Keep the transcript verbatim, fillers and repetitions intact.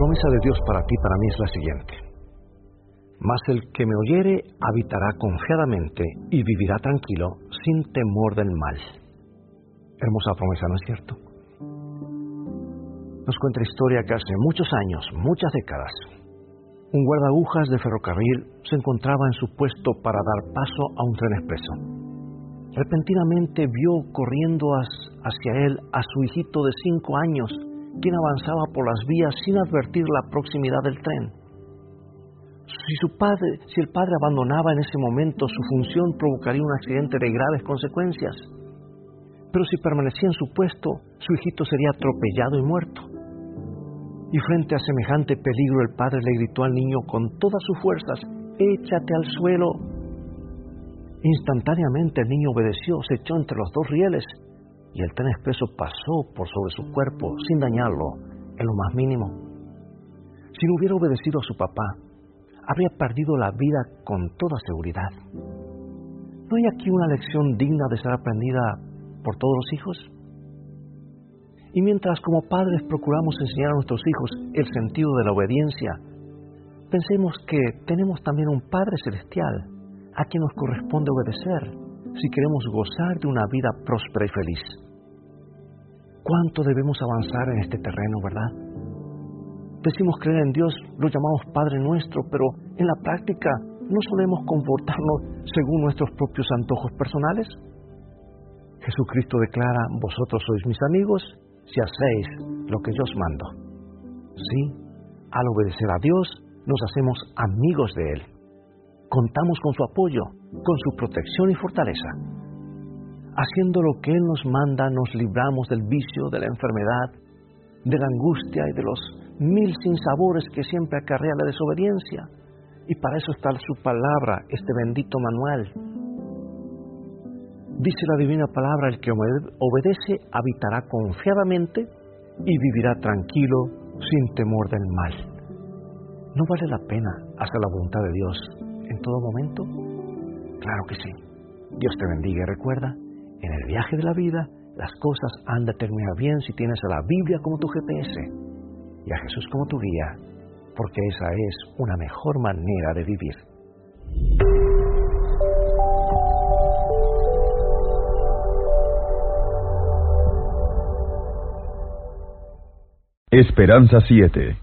promesa de Dios para ti, para mí, es la siguiente: mas el que me oyere habitará confiadamente y vivirá tranquilo, sin temor del mal. Hermosa promesa, ¿no es cierto? Nos cuenta la historia que hace muchos años, muchas décadas, un guardaagujas de ferrocarril se encontraba en su puesto para dar paso a un tren expreso. Repentinamente vio corriendo hacia él a su hijito de cinco años, quien avanzaba por las vías sin advertir la proximidad del tren. Si su padre, si el padre abandonaba en ese momento, su función provocaría un accidente de graves consecuencias. Pero si permanecía en su puesto, su hijito sería atropellado y muerto. Y frente a semejante peligro, el padre le gritó al niño con todas sus fuerzas: «¡Échate al suelo!». Instantáneamente el niño obedeció, se echó entre los dos rieles y el tren expreso pasó por sobre su cuerpo sin dañarlo en lo más mínimo. Si no hubiera obedecido a su papá, habría perdido la vida con toda seguridad. ¿No hay aquí una lección digna de ser aprendida por todos los hijos? Y mientras como padres procuramos enseñar a nuestros hijos el sentido de la obediencia, pensemos que tenemos también un Padre Celestial a quien nos corresponde obedecer si queremos gozar de una vida próspera y feliz. ¿Cuánto debemos avanzar en este terreno, verdad? Decimos creer en Dios, lo llamamos Padre Nuestro, pero en la práctica no solemos comportarnos según nuestros propios antojos personales. Jesucristo declara: «Vosotros sois mis amigos si hacéis lo que yo os mando». Sí, al obedecer a Dios nos hacemos amigos de Él. Contamos con su apoyo, con su protección y fortaleza. Haciendo lo que Él nos manda, nos libramos del vicio, de la enfermedad, de la angustia y de los mil sinsabores que siempre acarrea la desobediencia. Y para eso está su palabra, este bendito manual. Dice la divina palabra: el que obedece habitará confiadamente y vivirá tranquilo, sin temor del mal. ¿No vale la pena hacer la voluntad de Dios en todo momento? Claro que sí. Dios te bendiga y recuerda, en el viaje de la vida, las cosas han de terminar bien si tienes a la Biblia como tu G P S y a Jesús como tu guía, porque esa es una mejor manera de vivir. Esperanza siete.